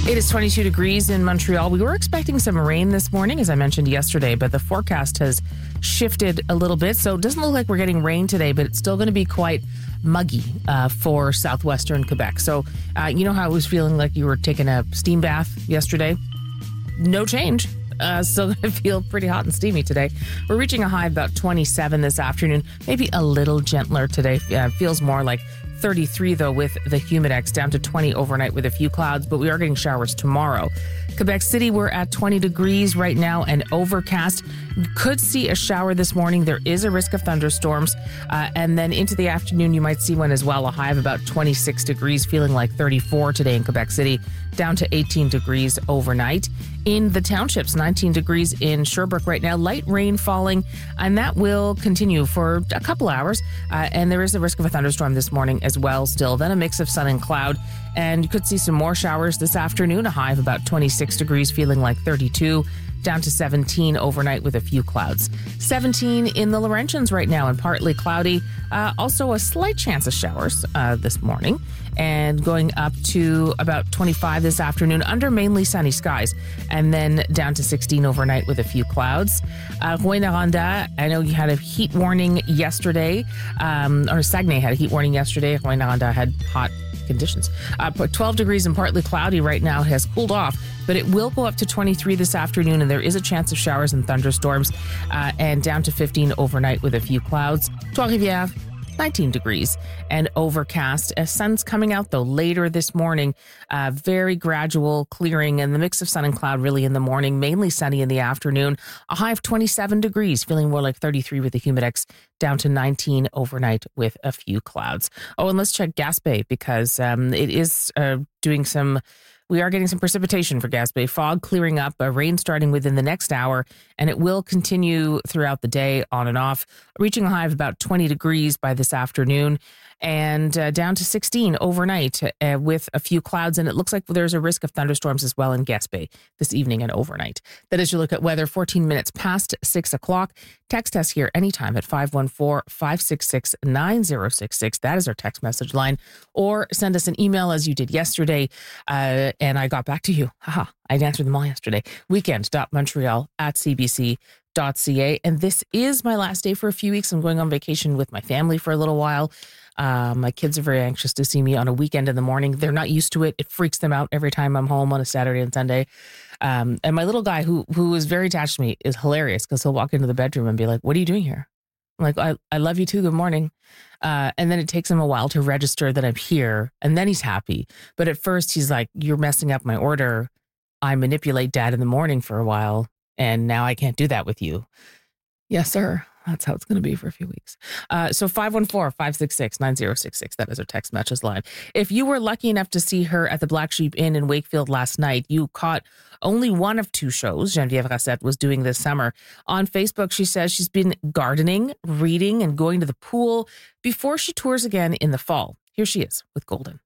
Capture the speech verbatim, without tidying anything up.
It is twenty-two degrees in Montreal. We were expecting some rain this morning, as I mentioned yesterday, but the forecast has shifted a little bit. So it doesn't look like we're getting rain today, but it's still going to be quite muggy uh, for southwestern Quebec. So uh, you know how it was feeling like you were taking a steam bath yesterday? No change. Uh, still going to feel pretty hot and steamy today. We're reaching a high of about twenty-seven this afternoon, maybe a little gentler today. Uh, feels more like thirty-three, though, with the Humidex, down to twenty overnight with a few clouds, but we are getting showers tomorrow. Quebec City, we're at twenty degrees right now and overcast. You could see a shower this morning. There is a risk of thunderstorms. Uh, and then into the afternoon, you might see one as well. A high of about twenty-six degrees, feeling like thirty-four today in Quebec City, down to eighteen degrees overnight. In the townships, nineteen degrees in Sherbrooke right now. Light rain falling, and that will continue for a couple hours. Uh, and there is a risk of a thunderstorm this morning as well still. Then a mix of sun and cloud. And you could see some more showers this afternoon. A high of about twenty-six degrees, feeling like thirty-two. Down to seventeen overnight with a few clouds. seventeen in the Laurentians right now and partly cloudy. Uh, also a slight chance of showers uh, this morning. And going up to about twenty-five this afternoon under mainly sunny skies. And then down to sixteen overnight with a few clouds. Uh, Rouyn-Noranda, I know you had a heat warning yesterday. Um, or Saguenay had a heat warning yesterday. Rouyn-Noranda had hot conditions. Uh, twelve degrees and partly cloudy right now. It has cooled off, but it will go up to twenty-three this afternoon, and there is a chance of showers and thunderstorms, uh, and down to fifteen overnight with a few clouds. Trois-Rivières, nineteen degrees and overcast. As sun's coming out, though, later this morning. Uh, very gradual clearing, and the mix of sun and cloud really in the morning, mainly sunny in the afternoon. A high of twenty-seven degrees, feeling more like thirty-three with the Humidex, down to nineteen overnight with a few clouds. Oh, and let's check Gaspé, because um, it is uh, doing some... We are getting some precipitation for Gaspé. Fog clearing up, uh, rain starting within the next hour, and it will continue throughout the day on and off, reaching a high of about twenty degrees by this afternoon and uh, down to sixteen overnight uh, with a few clouds. And it looks like there's a risk of thunderstorms as well in Gaspé this evening and overnight. That is your look at weather, fourteen minutes past six o'clock. Text us here anytime at five one four, five six six, nine zero six six. That is our text message line. Or send us an email as you did yesterday. Uh, and I got back to you. Haha, I'd answered them all yesterday. Weekend.montreal at cbc dot c a. And this is my last day for a few weeks. I'm going on vacation with my family for a little while. Uh, my kids are very anxious to see me on a weekend in the morning. They're not used to it. It freaks them out every time I'm home on a Saturday and Sunday. Um, and my little guy, who who is very attached to me, is hilarious because he'll walk into the bedroom and be like, "What are you doing here?" I'm like, I, I love you too. Good morning. Uh, and then it takes him a while to register that I'm here. And then he's happy. But at first he's like, "You're messing up my order. I manipulate dad in the morning for a while. And now I can't do that with you." Yes, sir. That's how it's going to be for a few weeks. Uh, so five one four, five six six, nine zero six six. That is our text message line. If you were lucky enough to see her at the Black Sheep Inn in Wakefield last night, you caught only one of two shows Geneviève Rassette was doing this summer. On Facebook, she says she's been gardening, reading, and going to the pool before she tours again in the fall. Here she is with Golden.